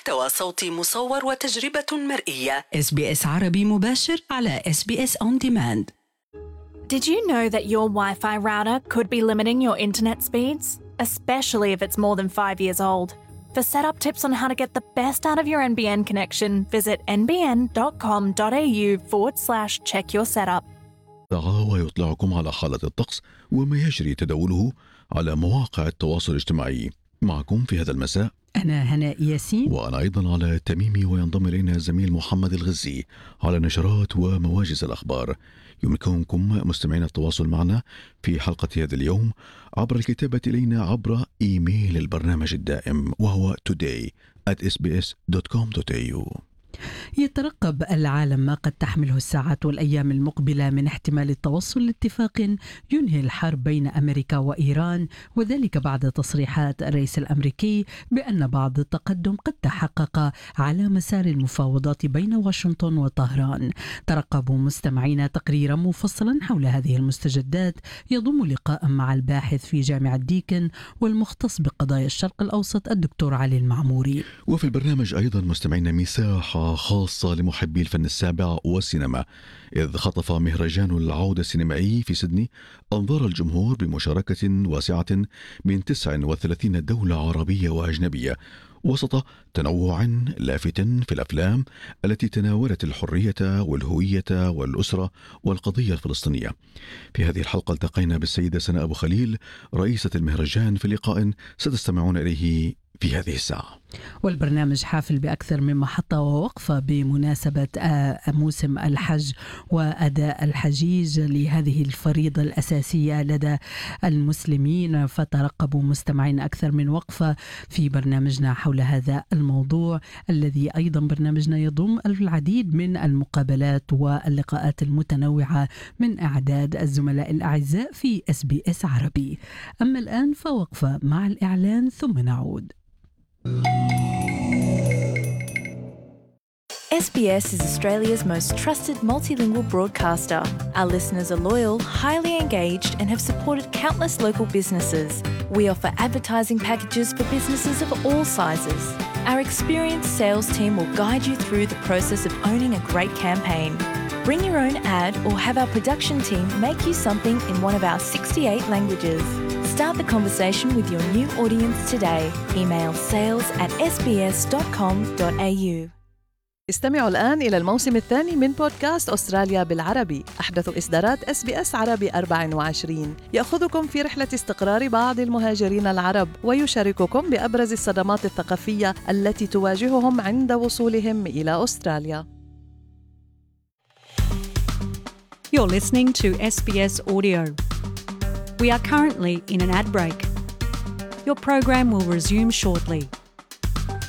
محتوى صوتي مصور وتجربة مرئية. SBS عربي مباشر على SBS On Demand. Did you know that your Wi-Fi router could be limiting your internet speeds, especially if it's more than 5 years old? For setup tips on how to get the best out of your NBN connection, visit nbn.com.au/check your setup. ويطلعكم على حالة الطقس وما يجري تداوله على مواقع التواصل الاجتماعي. معكم في هذا المساء أنا هناء ياسين، وأنا أيضا على التميمي، وينضم إلينا الزميل محمد الغزي على نشرات ومواجز الأخبار. يمكنكم مستمعين التواصل معنا في حلقة هذا اليوم عبر الكتابة إلينا عبر إيميل البرنامج الدائم، وهو today@sbs.com.au. يترقب العالم ما قد تحمله الساعات والأيام المقبلة من احتمال التوصل لاتفاق ينهي الحرب بين أمريكا وإيران، وذلك بعد تصريحات الرئيس الأمريكي بأن بعض التقدم قد تحقق على مسار المفاوضات بين واشنطن وطهران. ترقبوا مستمعين تقريرا مفصلا حول هذه المستجدات يضم لقاء مع الباحث في جامعة ديكن والمختص بقضايا الشرق الأوسط الدكتور علي المعموري. وفي البرنامج أيضا مستمعين مساحة خاصة لمحبي الفن السابع والسينما، إذ خطف مهرجان العودة السينمائي في سيدني أنظار الجمهور بمشاركة واسعة من 39 دولة عربية وأجنبية، وسط تنوع لافت في الأفلام التي تناولت الحرية والهوية والأسرة والقضية الفلسطينية. في هذه الحلقة التقينا بالسيدة سناء أبو خليل رئيسة المهرجان في لقاء ستستمعون إليه في هذه الساعة. والبرنامج حافل بأكثر من محطة ووقفة بمناسبة موسم الحج وأداء الحجيج لهذه الفريضة الأساسية لدى المسلمين، فترقبوا مستمعين أكثر من وقفة في برنامجنا حول هذا الموضوع، الذي أيضا برنامجنا يضم العديد من المقابلات واللقاءات المتنوعة من أعداد الزملاء الأعزاء في SBS عربي. أما الآن فوقفة مع الإعلان ثم نعود. SBS is Australia's most trusted multilingual broadcaster. Our listeners are loyal, highly engaged, and have supported countless local businesses. We offer advertising packages for businesses of all sizes. Our experienced sales team will guide you through the process of owning a great campaign. Bring your own ad or have our production team make you something in one of our 68 languages. Start the conversation with your new audience today. Email sales@sbs.com.au. استمعوا الآن إلى الموسم الثاني من بودكاست أستراليا بالعربي، أحدث إصدارات SBS عربي 24، يأخذكم في رحلة استقرار بعض المهاجرين العرب ويشارككم بأبرز الصدمات الثقافية التي تواجههم عند وصولهم إلى أستراليا. You're listening to SBS Audio. We are currently in an ad break. Your program will resume shortly.